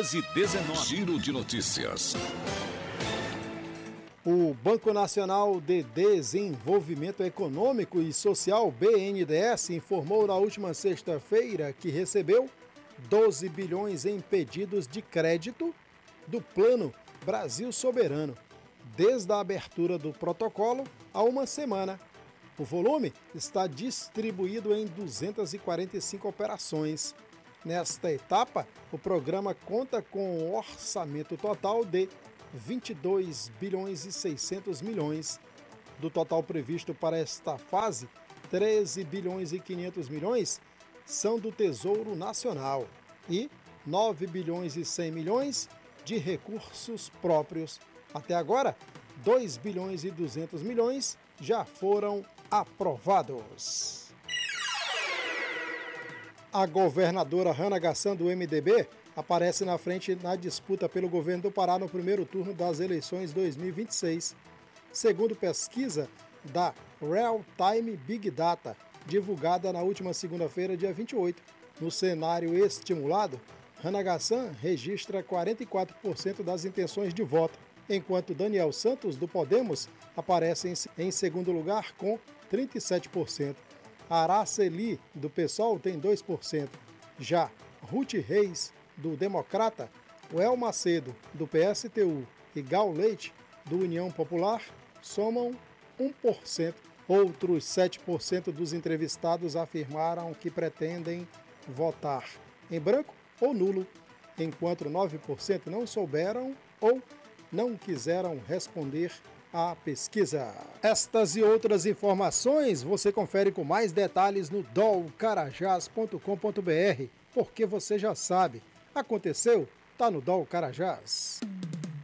6h19. Giro de notícias. O Banco Nacional de Desenvolvimento Econômico e Social, BNDES, informou na última sexta-feira que recebeu 12 bilhões em pedidos de crédito do Plano Brasil Soberano, desde a abertura do protocolo há uma semana. O volume está distribuído em 245 operações. Nesta etapa, o programa conta com um orçamento total de 22 bilhões e 600 milhões. Do total previsto para esta fase, 13 bilhões e 500 milhões são do Tesouro Nacional e 9 bilhões e 100 milhões de recursos próprios. Até agora, 2 bilhões e 200 milhões já foram aprovados. A governadora Hannah Gassan, do MDB, aparece na frente na disputa pelo governo do Pará no primeiro turno das eleições 2026. Segundo pesquisa da Real Time Big Data, divulgada na última segunda-feira, dia 28. No cenário estimulado, Hannah Gassan registra 44% das intenções de voto, enquanto Daniel Santos, do Podemos, aparece em segundo lugar com 37%. Araceli, do PSOL, tem 2%. Já Ruth Reis, do Democrata, Well Macedo, do PSTU e Gal Leite, do União Popular, somam 1%. Outros 7% dos entrevistados afirmaram que pretendem votar em branco ou nulo, enquanto 9% não souberam ou não quiseram responder à pesquisa. Estas e outras informações você confere com mais detalhes no dolcarajás.com.br, porque você já sabe, aconteceu, tá no Dol Carajás.